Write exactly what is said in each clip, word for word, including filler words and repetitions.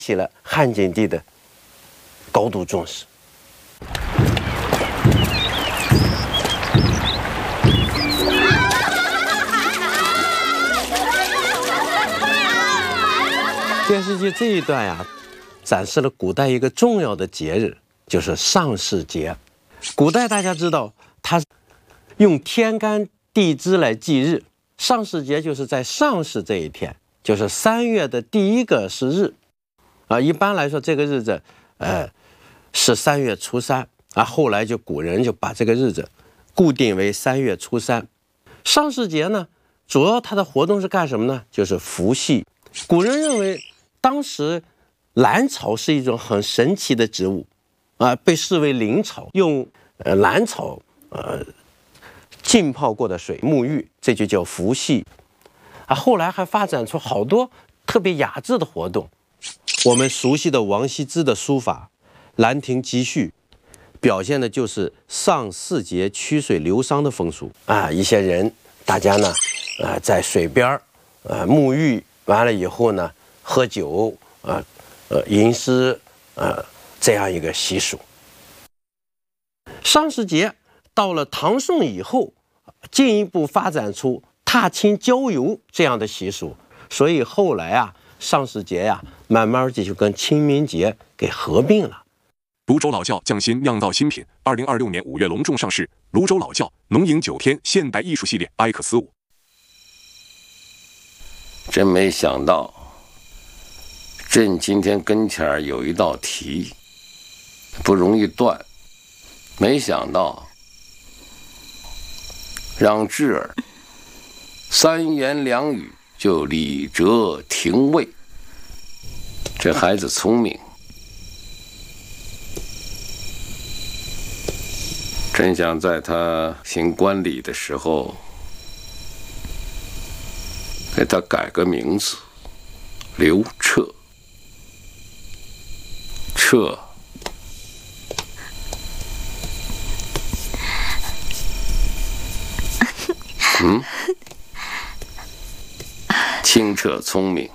起了汉景帝的高度重视。电视剧这一段呀，展示了古代一个重要的节日，就是上巳节。古代大家知道，它用天干地支来记日，上巳节就是在上巳这一天，就是三月的第一个是日，啊，一般来说这个日子，呃，是三月初三啊。后来就古人就把这个日子固定为三月初三。上巳节呢，主要它的活动是干什么呢？就是伏羲。古人认为，当时兰草是一种很神奇的植物，啊，被视为灵草，用呃兰草呃浸泡过的水沐浴，这就叫伏羲。啊，后来还发展出好多特别雅致的活动。我们熟悉的王羲之的书法《兰亭集序》，表现的就是上巳节曲水流觞的风俗啊。一些人，大家呢，呃，在水边儿，呃，沐浴完了以后呢，喝酒，呃，呃，吟诗，呃，这样一个习俗。上巳节到了唐宋以后，进一步发展出踏青郊游这样的习俗，所以后来啊，上巳节呀、啊，慢慢的就跟清明节给合并了。 泸州老窖匠心酿造新品，二零二六年五月隆重上市。泸州老窖浓饮九天现代艺术系列 I 克斯五。 真没想到，朕今天跟前儿有一道题，不容易断。没想到，让智儿三言两语就李哲廷尉。这孩子聪明，真想在他行冠礼的时候给他改个名字，刘彻。彻，嗯，清澈聪明。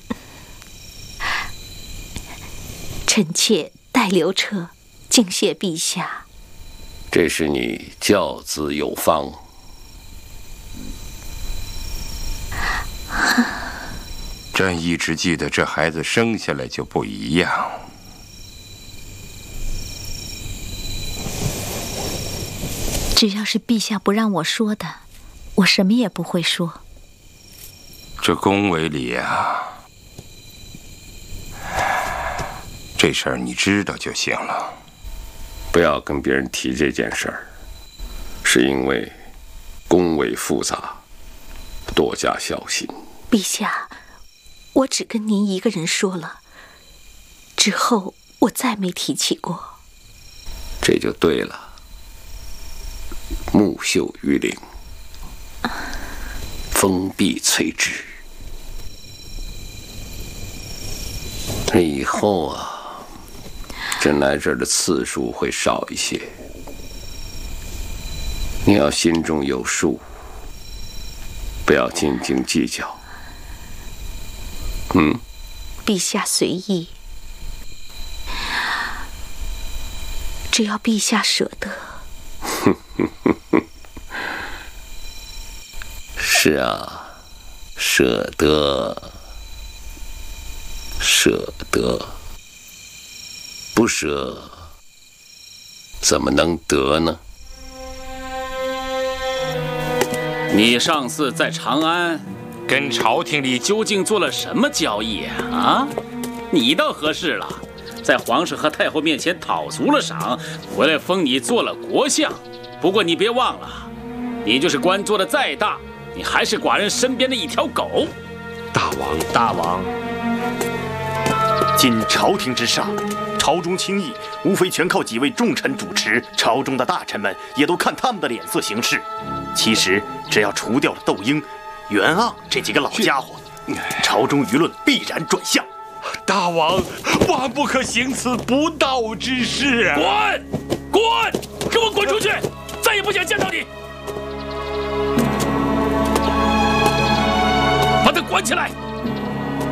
臣妾代刘彻敬谢陛下。 这是你教子有方。 朕一直记得这孩子生下来就不一样。 只要是陛下不让我说的，我什么也不会说。 这宫闱里啊，这事儿你知道就行了。 不要跟别人提这件事儿，是因为宫闱复杂，多加小心。 陛下，我只跟您一个人说了，之后我再没提起过。 这就对了。木秀于林，风必摧之。这以后啊，朕来这儿的次数会少一些。你要心中有数，不要斤斤计较。嗯， 陛下随意，只要陛下舍得。 是啊，舍得，舍得，不舍怎么能得呢？ 你上次在长安跟朝廷里究竟做了什么交易啊？啊，你倒合适了，在皇上和太后面前讨足了赏，回来封你做了国相。不过你别忘了，你就是官做的再大，你还是寡人身边的一条狗。 大王，大王，今朝廷之上，朝中轻议无非全靠几位重臣主持，朝中的大臣们也都看他们的脸色行事。其实只要除掉了窦婴、袁盎这几个老家伙，朝中舆论必然转向。 大王，万不可行此不道之事！ 滚！滚！给我滚出去！再也不想见到你！把他关起来！